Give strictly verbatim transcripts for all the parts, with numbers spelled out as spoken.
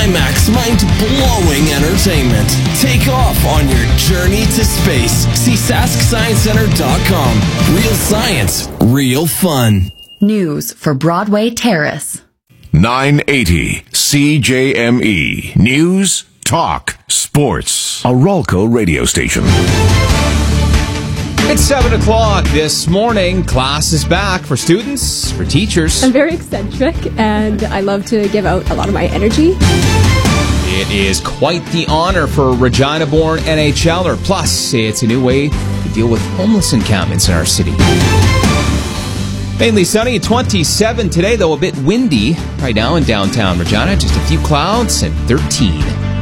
IMAX mind-blowing entertainment. Take off on your journey to space. See sask science center dot com. Real science, real fun. News for Broadway Terrace. nine eighty C J M E. News, talk, sports. A Rolco radio station. It's seven o'clock this morning. Class is back for students, for teachers. I'm very eccentric, and I love to give out a lot of my energy. It is quite the honor for a Regina-born N H L er. Plus, it's a new way to deal with homeless encampments in our city. Mainly sunny, twenty-seven today, though a bit windy right now in downtown Regina. Just a few clouds and thirteen.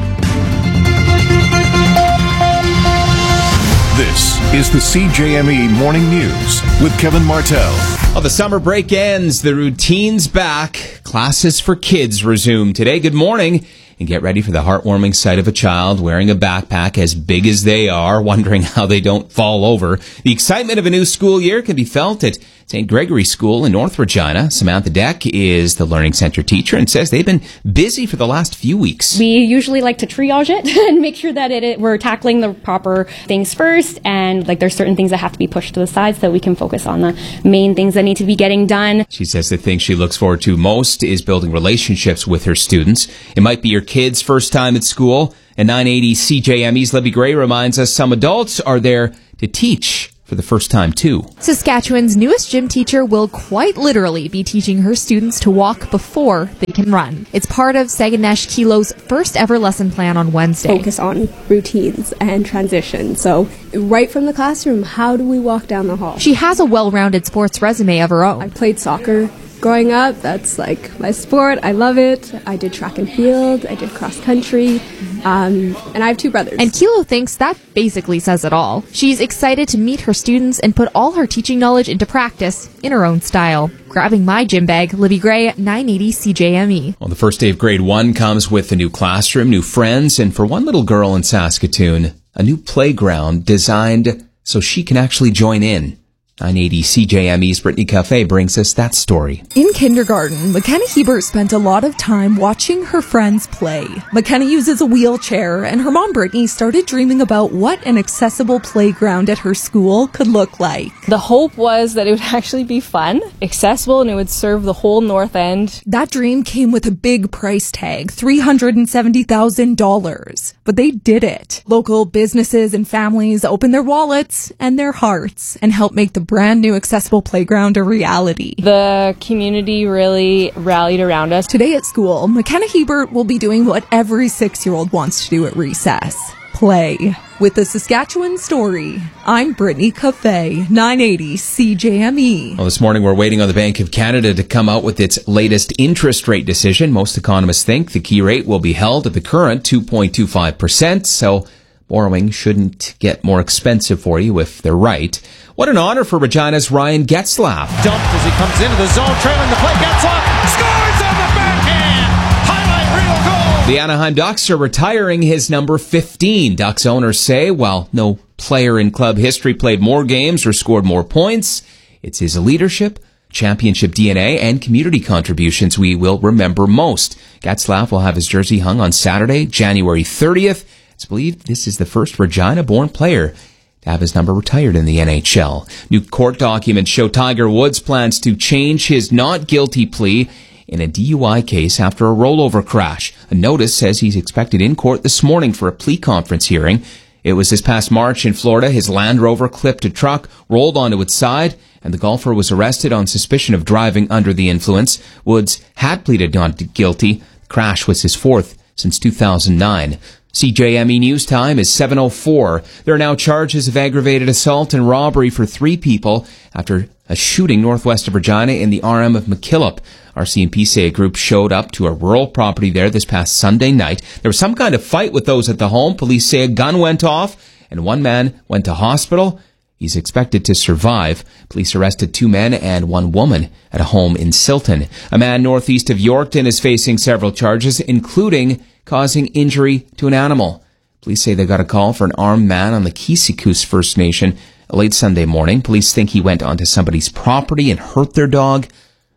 This is the C J M E Morning News with Kevin Martell. Well, the summer break ends. The routine's back. Classes for kids resume today. Good morning. And get ready for the heartwarming sight of a child wearing a backpack as big as they are, wondering how they don't fall over. The excitement of a new school year can be felt at Saint Gregory School in North Regina. Samantha Deck is the Learning Center teacher and says they've been busy for the last few weeks. We usually like to triage it and make sure that it, it we're tackling the proper things first, and like there's certain things that have to be pushed to the side so that we can focus on the main things that need to be getting done. She says the thing she looks forward to most is building relationships with her students. It might be your kid's first time at school, and nine eighty C J M E's Libby Gray reminds us some adults are there to teach for the first time, too. Saskatchewan's newest gym teacher will quite literally be teaching her students to walk before they can run. It's part of Sagunesh Kilo's first ever lesson plan on Wednesday. Focus on routines and transition. So right from the classroom, how do we walk down the hall? She has a well-rounded sports resume of her own. I played soccer growing up. That's like my sport. I love it. I did track and field. I did cross country. Um, and I have two brothers. And Kilo thinks that basically says it all. She's excited to meet her students and put all her teaching knowledge into practice in her own style. Grabbing my gym bag, Libby Gray, nine eighty C J M E. Well, the first day of grade one comes with a new classroom, new friends, and for one little girl in Saskatoon, a new playground designed so she can actually join in. nine eighty C J M E's Brittany Cafe brings us that story. In kindergarten, McKenna Hebert spent a lot of time watching her friends play. McKenna uses a wheelchair, and her mom, Brittany, started dreaming about what an accessible playground at her school could look like. The hope was that it would actually be fun, accessible, and it would serve the whole North End. That dream came with a big price tag, three hundred seventy thousand dollars. But they did it. Local businesses and families opened their wallets and their hearts and helped make the brand new accessible playground a reality. The community really rallied around us. Today at school, McKenna Hebert will be doing what every six-year-old wants to do at recess. Play. With the Saskatchewan Story, I'm Brittany Cafe, nine eighty C J M E. Well, this morning we're waiting on the Bank of Canada to come out with its latest interest rate decision. Most economists think the key rate will be held at the current two point two five percent, so borrowing shouldn't get more expensive for you if they're right. What an honor for Regina's Ryan Getzlaff. Dumped as he comes into the zone, trailing the play. Getzlaff scores on the backhand. Highlight reel goal. The Anaheim Ducks are retiring his number fifteen. Ducks owners say, while no player in club history played more games or scored more points, it's his leadership, championship D N A, and community contributions we will remember most. Getzlaff will have his jersey hung on Saturday, January thirtieth. It's believed this is the first Regina-born player to have his number retired in the N H L. New court documents show Tiger Woods plans to change his not guilty plea in a D U I case after a rollover crash. A notice says he's expected in court this morning for a plea conference hearing. It was this past March in Florida. His Land Rover clipped a truck, rolled onto its side, and the golfer was arrested on suspicion of driving under the influence. Woods had pleaded not guilty. The crash was his fourth since two thousand nine. C J M E News Time is seven oh four. There are now charges of aggravated assault and robbery for three people after a shooting northwest of Regina in the R M of McKillop. R C M P say a group showed up to a rural property there this past Sunday night. There was some kind of fight with those at the home. Police say a gun went off and one man went to hospital. He's expected to survive. Police arrested two men and one woman at a home in Silton. A man northeast of Yorkton is facing several charges, including causing injury to an animal. Police say they got a call for an armed man on the Kisikuus First Nation late Sunday morning. Police think he went onto somebody's property and hurt their dog.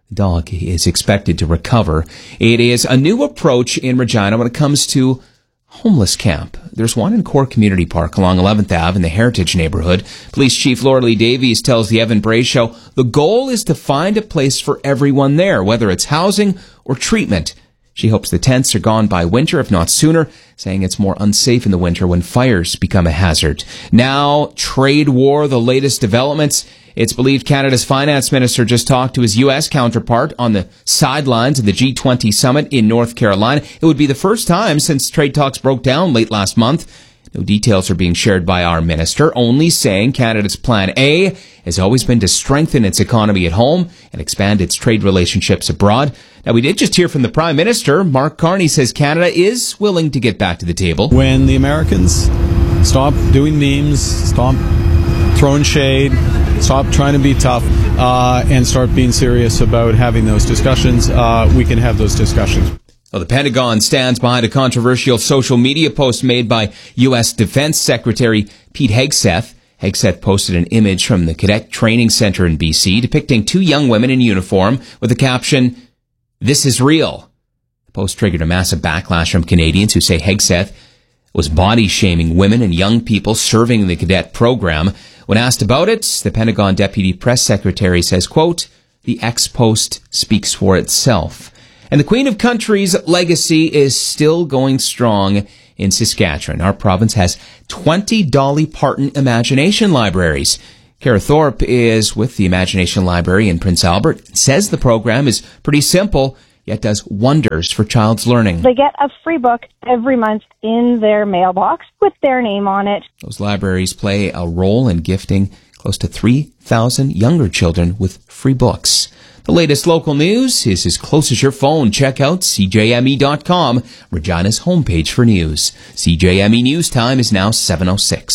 The dog is expected to recover. It is a new approach in Regina when it comes to homeless camp. There's one in Core Community Park along eleventh Avenue in the Heritage neighborhood. Police Chief Laura Lee Davies tells the Evan Bray Show the goal is to find a place for everyone there, whether it's housing or treatment. She hopes the tents are gone by winter, if not sooner, saying it's more unsafe in the winter when fires become a hazard. Now, trade war, the latest developments. It's believed Canada's finance minister just talked to his U S counterpart on the sidelines of the G twenty summit in North Carolina. It would be the first time since trade talks broke down late last month. No details are being shared by our minister, only saying Canada's plan A has always been to strengthen its economy at home and expand its trade relationships abroad. Now, we did just hear from the Prime Minister. Mark Carney says Canada is willing to get back to the table. When the Americans stop doing memes, stop throwing shade, stop trying to be tough, uh, and start being serious about having those discussions, uh, we can have those discussions. Well, the Pentagon stands behind a controversial social media post made by U S Defense Secretary Pete Hegseth. Hegseth posted an image from the Cadet Training Center in B C depicting two young women in uniform with the caption, "This is real." The post triggered a massive backlash from Canadians who say Hegseth was body-shaming women and young people serving in the cadet program. When asked about it, the Pentagon Deputy Press Secretary says, quote, "The ex-post speaks for itself." And the Queen of Country's legacy is still going strong in Saskatchewan. Our province has twenty Dolly Parton Imagination Libraries. Kara Thorpe is with the Imagination Library in Prince Albert. Says the program is pretty simple, yet does wonders for child's learning. They get a free book every month in their mailbox with their name on it. Those libraries play a role in gifting close to three thousand younger children with free books. The latest local news is as close as your phone. Check out C J M E dot com, Regina's homepage for news. C J M E News Time is now seven oh six.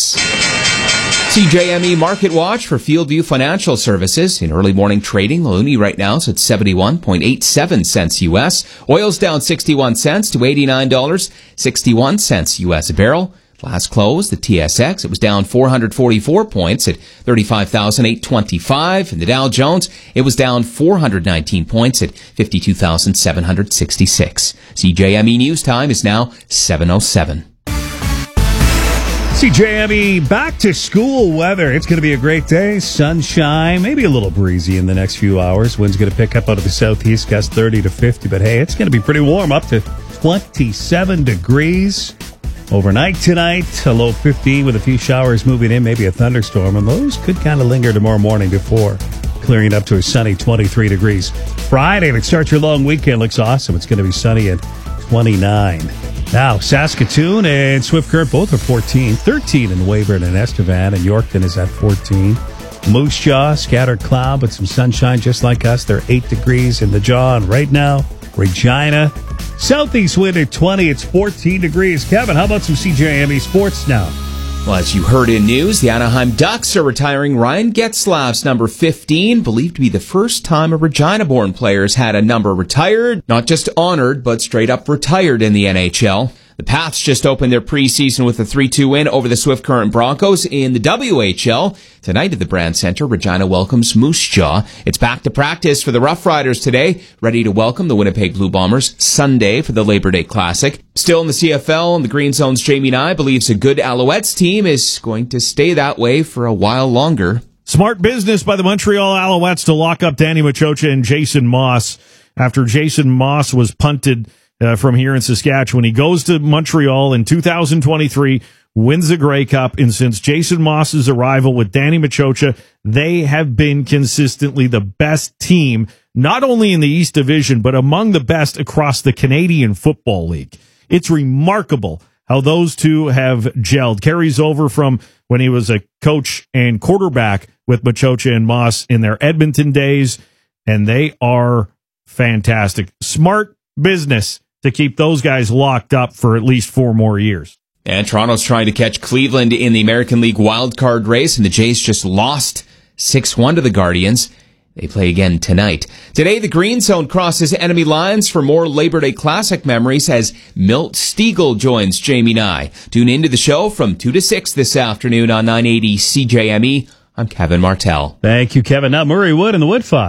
C J M E Market Watch for Fieldview Financial Services. In early morning trading, the loonie right now is at seventy-one point eight seven cents U S. Oil's down sixty-one cents to eighty-nine dollars and sixty-one cents U S a barrel. Last close, the T S X, it was down four hundred forty-four points at thirty-five thousand eight hundred twenty-five. And the Dow Jones, it was down four hundred nineteen points at fifty-two thousand seven hundred sixty-six. C J M E News Time is now seven oh seven. C J M E back to school weather. It's going to be a great day. Sunshine, maybe a little breezy in the next few hours. Wind's going to pick up out of the southeast, gust thirty to fifty. But hey, it's going to be pretty warm, up to twenty-seven degrees. Overnight tonight, a low fifteen with a few showers moving in, maybe a thunderstorm, and those could kind of linger tomorrow morning before clearing up to a sunny twenty-three degrees. Friday, to start your long weekend, looks awesome. It's going to be sunny at twenty-nine. Now, Saskatoon and Swift Current both are fourteen, thirteen in Weyburn and Estevan, and Yorkton is at fourteen. Moose Jaw, scattered cloud, but some sunshine just like us. They're eight degrees in the Jaw, and right now, Regina, southeast wind at twenty. It's fourteen degrees. Kevin, how about some C J M E sports now? Well, as you heard in news, the Anaheim Ducks are retiring Ryan Getzlaf's number fifteen, believed to be the first time a Regina-born player has had a number retired, not just honored, but straight up retired in the N H L. The Pats just opened their preseason with a three two win over the Swift Current Broncos in the W H L. Tonight at the Brand Center, Regina welcomes Moose Jaw. It's back to practice for the Rough Riders today, ready to welcome the Winnipeg Blue Bombers Sunday for the Labor Day Classic. Still in the C F L, and the Green Zone's Jamie Nye believes a good Alouettes team is going to stay that way for a while longer. Smart business by the Montreal Alouettes to lock up Danny Machocha and Jason Moss after Jason Moss was punted Uh, from here in Saskatchewan. He goes to Montreal in two thousand twenty-three, wins the Grey Cup, and since Jason Moss's arrival with Danny Machocha, they have been consistently the best team, not only in the East Division, but among the best across the Canadian Football League. It's remarkable how those two have gelled. Carries over from when he was a coach and quarterback with Machocha and Moss in their Edmonton days, and they are fantastic. Smart business to keep those guys locked up for at least four more years. And Toronto's trying to catch Cleveland in the American League wildcard race, and the Jays just lost six one to the Guardians. They play again tonight. Today, the Green Zone crosses enemy lines for more Labor Day Classic memories as Milt Stiegel joins Jamie Nye. Tune into the show from two to six this afternoon on nine eighty C J M E. I'm Kevin Martell. Thank you, Kevin. Now, Murray Wood in the Wood File.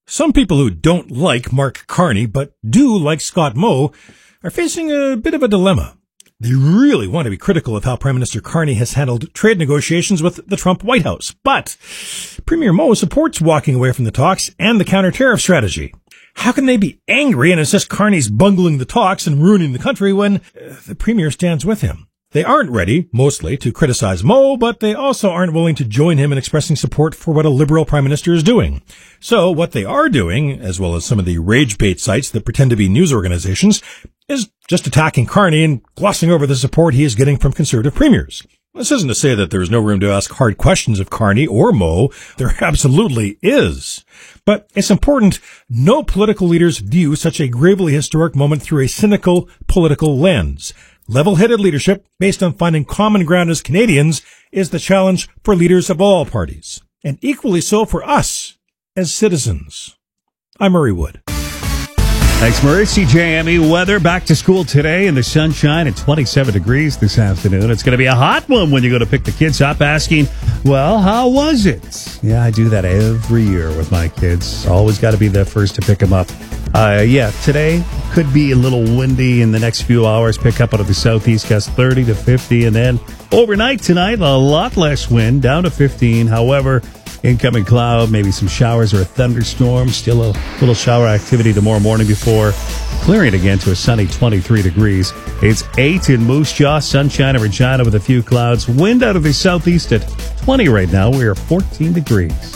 Some people who don't like Mark Carney but do like Scott Moe are facing a bit of a dilemma. They really want to be critical of how Prime Minister Carney has handled trade negotiations with the Trump White House, but Premier Moe supports walking away from the talks and the counter-tariff strategy. How can they be angry and insist Carney's bungling the talks and ruining the country when uh, the Premier stands with him? They aren't ready, mostly, to criticize Moe, but they also aren't willing to join him in expressing support for what a Liberal Prime Minister is doing. So what they are doing, as well as some of the rage bait sites that pretend to be news organizations, is just attacking Carney and glossing over the support he is getting from Conservative premiers. This isn't to say that there is no room to ask hard questions of Carney or Moe. There absolutely is. But it's important no political leaders view such a gravely historic moment through a cynical political lens. Level-headed leadership based on finding common ground as Canadians is the challenge for leaders of all parties, and equally so for us as citizens. I'm Murray Wood. Thanks, Murray. C J M E weather back to school today in the sunshine at twenty-seven degrees this afternoon. It's going to be a hot one when you go to pick the kids up, asking, well, how was it? Yeah, I do that every year with my kids. Always got to be the first to pick them up. Uh, yeah, today could be a little windy in the next few hours. Pick up out of the southeast, gust thirty to fifty. And then overnight tonight, a lot less wind, down to fifteen. However, incoming cloud, maybe some showers or a thunderstorm. Still a little shower activity tomorrow morning before clearing again to a sunny twenty-three degrees. It's eight in Moose Jaw, sunshine in Regina with a few clouds. Wind out of the southeast at twenty right now. We are fourteen degrees.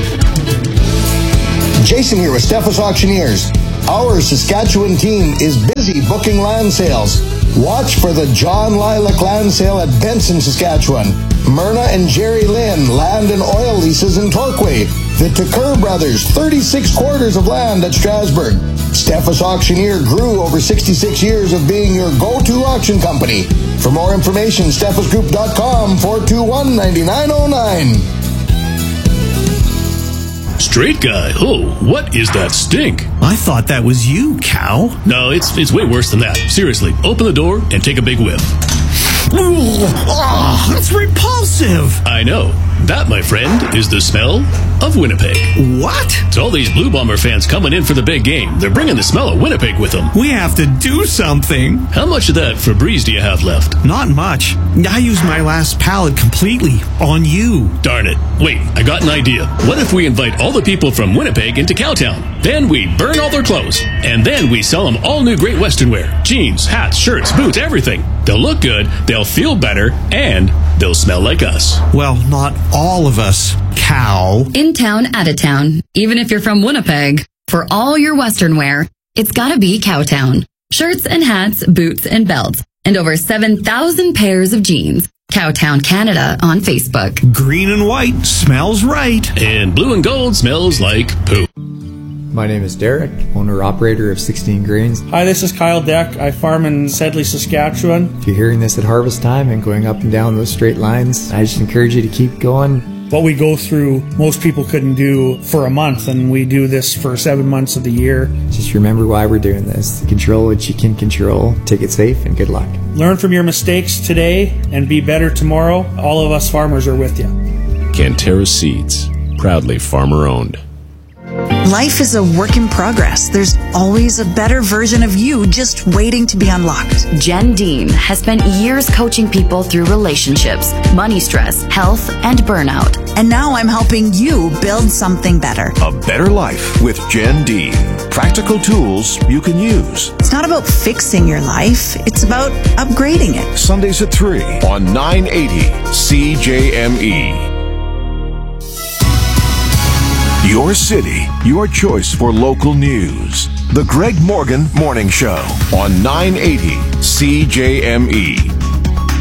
Jason here with Steffes Auctioneers. Our Saskatchewan team is busy booking land sales. Watch for the John Lilac Land Sale at Benson, Saskatchewan. Myrna and Jerry Lynn Land and Oil Leases in Torquay. The Tucker Brothers, thirty-six quarters of land at Strasbourg. Steffes Auctioneer grew over sixty-six years of being your go-to auction company. For more information, steffes group dot com, four two one, nine nine zero nine. Straight guy. Oh, what is that stink? I thought that was you, cow. No, it's it's way worse than that. Seriously, open the door and take a big whiff. Ooh, oh, that's repulsive. I know. That, my friend, is the smell of Winnipeg. What? It's all these Blue Bomber fans coming in for the big game. They're bringing the smell of Winnipeg with them. We have to do something. How much of that Febreze do you have left? Not much. I used my last pallet completely on you. Darn it. Wait, I got an idea. What if we invite all the people from Winnipeg into Cowtown? Then we burn all their clothes. And then we sell them all new Great Western wear. Jeans, hats, shirts, boots, everything. They'll look good, they'll feel better, and they'll smell like us. Well, not all of us, cow. In town, out of town. Even if you're from Winnipeg, for all your Western wear, it's gotta be Cowtown. Shirts and hats, boots and belts, and over seven thousand pairs of jeans. Cowtown Canada on Facebook. Green and white smells right. And blue and gold smells like poop. My name is Derek, owner-operator of sixteen Grains. Hi, this is Kyle Deck. I farm in Sedley, Saskatchewan. If you're hearing this at harvest time and going up and down those straight lines, I just encourage you to keep going. What we go through, most people couldn't do for a month, and we do this for seven months of the year. Just remember why we're doing this. Control what you can control. Take it safe, and good luck. Learn from your mistakes today and be better tomorrow. All of us farmers are with you. Canterra Seeds, proudly farmer-owned. Life is a work in progress. There's always a better version of you just waiting to be unlocked. Jen Dean has spent years coaching people through relationships, money stress, health, and burnout. And now I'm helping you build something better. A better life with Jen Dean. Practical tools you can use. It's not about fixing your life. It's about upgrading it. Sundays at three on nine eighty C J M E. Your city, your choice for local news. The Greg Morgan Morning Show on nine eighty C J M E.